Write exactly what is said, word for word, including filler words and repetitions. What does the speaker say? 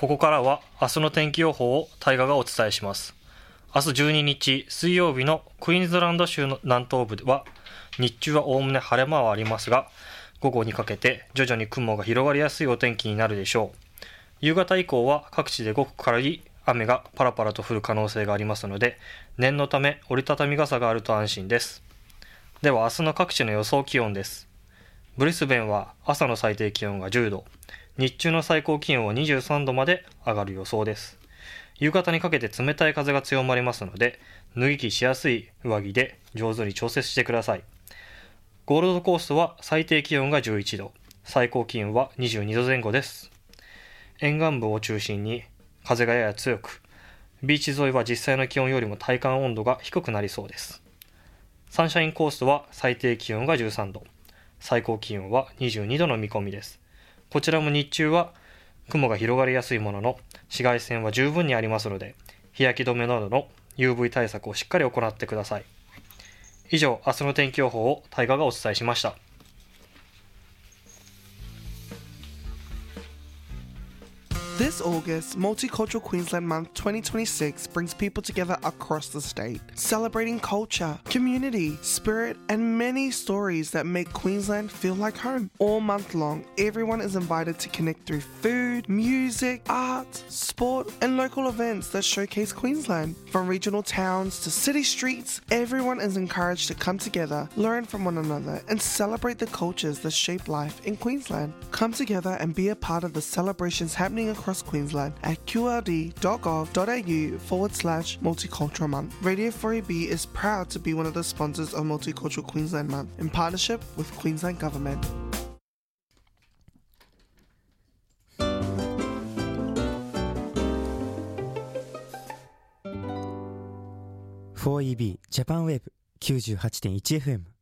ここからは明日の天気予報を大河がお伝えします。明日じゅうににち水曜日のクイーンズランド州の南東部は日中はおおむね晴れ間はありますが、午後にかけて徐々に雲が広がりやすいお天気になるでしょう。夕方以降は各地でごく軽い雨がパラパラと降る可能性がありますので、念のため折りたたみ傘があると安心です。では明日の各地の予想気温です。ブリスベンは朝の最低気温がじゅうど、日中の最高気温はにじゅうさんどまで上がる予想です。夕方にかけて冷たい風が強まりますので、脱ぎ着しやすい上着で上手に調節してください。ゴールドコーストは最低気温がじゅういちど、最高気温はにじゅうにどぜん後です。沿岸部を中心に風がやや強く、ビーチ沿いは実際の気温よりも体感温度が低くなりそうです。サンシャインコーストは最低気温がじゅうさんど、最高気温はにじゅうにどの見込みです。こちらも日中は雲が広がりやすいものの、紫外線は十分にありますので、日焼け止めなどの ユーブイ 対策をしっかり行ってください。以上、明日の天気予報を大河がお伝えしました。 This August, Multicultural Queensland Month twenty twenty-six brings people together across the state, celebrating culture, community, spirit, and many stories that make Queensland feel like home. All month long, everyone is invited to connect through food, music, art, sport, and local events that showcase Queensland. From regional towns to city streets, everyone is encouraged to come together, learn from one another, and celebrate the cultures that shape life in Queensland. Come together and be a part of the celebrations happening across Queensland at qld.gov.au forward slash multicultural month. Radio four A B is proud to be one of the sponsors of Multicultural Queensland Month in partnership with Queensland Government. フォーイービー ジャパンウェーブ きゅうじゅうはちてんいちエフエム